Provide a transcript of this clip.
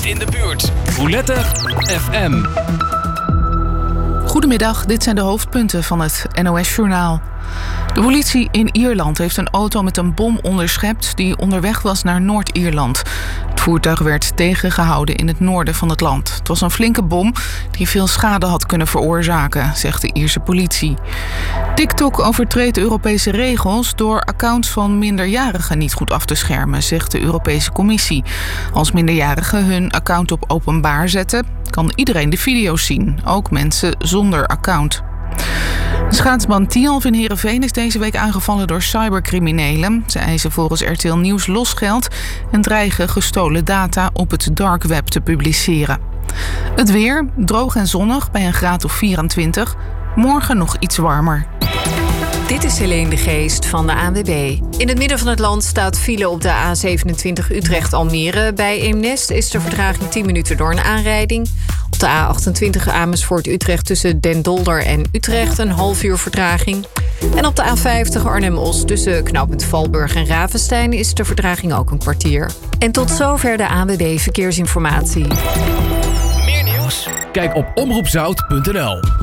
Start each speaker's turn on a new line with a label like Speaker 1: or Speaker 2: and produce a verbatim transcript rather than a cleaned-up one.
Speaker 1: in de buurt. Roulette F M.
Speaker 2: Goedemiddag, dit zijn de hoofdpunten van het N O S-journaal. De politie in Ierland heeft een auto met een bom onderschept die onderweg was naar Noord-Ierland. Het voertuig werd tegengehouden in het noorden van het land. Het was een flinke bom die veel schade had kunnen veroorzaken, zegt de Ierse politie. TikTok overtreedt Europese regels door accounts van minderjarigen niet goed af te schermen, zegt de Europese Commissie. Als minderjarigen hun account op openbaar zetten, kan iedereen de video's zien, ook mensen zonder account. De schaatsman Tialf in Heerenveen is deze week aangevallen door cybercriminelen. Ze eisen volgens R T L Nieuws losgeld en dreigen gestolen data op het dark web te publiceren. Het weer, droog en zonnig bij een graad of vierentwintig. Morgen nog iets warmer.
Speaker 3: Dit is Helene de Geest van de A N W B. In het midden van het land staat file op de A zevenentwintig Utrecht-Almere. Bij Eemnest is de vertraging tien minuten door een aanrijding. Op de A achtentwintig Amersfoort-Utrecht tussen Den Dolder en Utrecht een half uur vertraging. En op de A vijftig Arnhem-Os tussen knooppunt Valburg en Ravenstein is de vertraging ook een kwartier. En tot zover de A N W B Verkeersinformatie.
Speaker 1: Meer nieuws? Kijk op omroep zout punt n l.